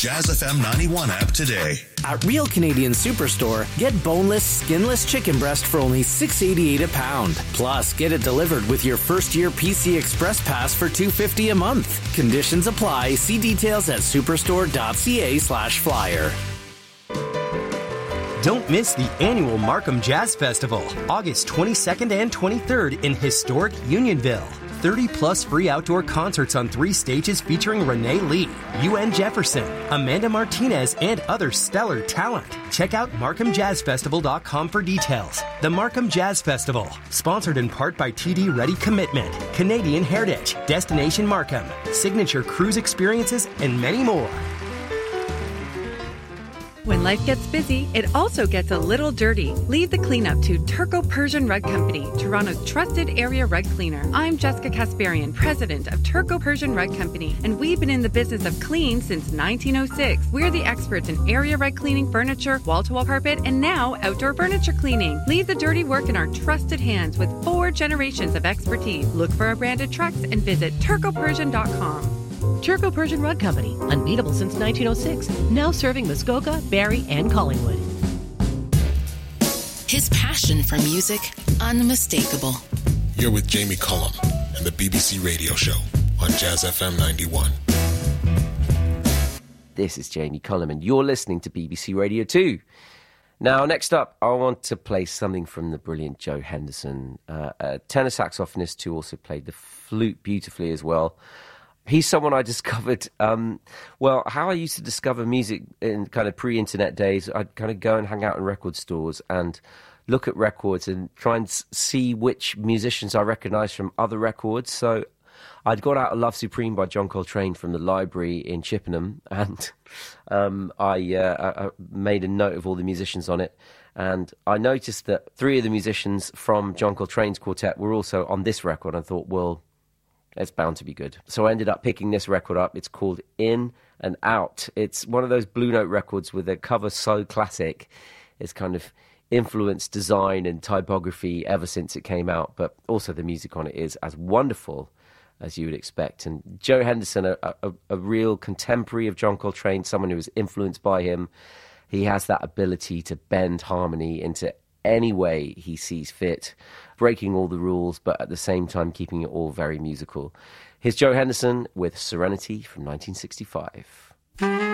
Jazz FM 91 app today. At Real Canadian Superstore, get boneless, skinless chicken breast for only $6.88 a pound. Plus, get it delivered with your first-year PC Express Pass for $2.50 a month. Conditions apply. See details at superstore.ca/flyer. Don't miss the annual Markham Jazz Festival, August 22nd and 23rd in historic Unionville. 30-plus free outdoor concerts on 3 stages featuring Renee Lee, UN Jefferson, Amanda Martinez, and other stellar talent. Check out MarkhamJazzFestival.com for details. The Markham Jazz Festival, sponsored in part by TD Ready Commitment, Canadian Heritage, Destination Markham, Signature Cruise Experiences, and many more. When life gets busy, it also gets a little dirty. Leave the cleanup to Turco Persian Rug Company, Toronto's trusted area rug cleaner. I'm Jessica Kasparian, president of Turco Persian Rug Company, and we've been in the business of clean since 1906. We're the experts in area rug cleaning, furniture, wall-to-wall carpet, and now outdoor furniture cleaning. Leave the dirty work in our trusted hands with 4 generations of expertise. Look for our branded trucks and visit turcopersian.com. Turco Persian Rug Company, unbeatable since 1906, now serving Muskoka, Barrie, and Collingwood. His passion for music, unmistakable. You're with Jamie Cullum and the BBC Radio Show on Jazz FM 91. This is Jamie Cullum, and you're listening to BBC Radio 2. Now, next up, I want to play something from the brilliant Joe Henderson, a tenor saxophonist who also played the flute beautifully as well. He's someone I discovered, how I used to discover music in kind of pre-internet days. I'd kind of go and hang out in record stores and look at records and try and see which musicians I recognised from other records. So I'd got out a Love Supreme by John Coltrane from the library in Chippenham, and I made a note of all the musicians on it. And I noticed that 3 of the musicians from John Coltrane's quartet were also on this record. I thought, well, it's bound to be good. So I ended up picking this record up. It's called In and Out. It's one of those Blue Note records with a cover so classic. It's kind of influenced design and typography ever since it came out, but also the music on it is as wonderful as you would expect. And Joe Henderson, a real contemporary of John Coltrane, someone who was influenced by him. He has that ability to bend harmony into any way he sees fit, breaking all the rules, but at the same time keeping it all very musical. Here's Joe Henderson with Serenity from 1965.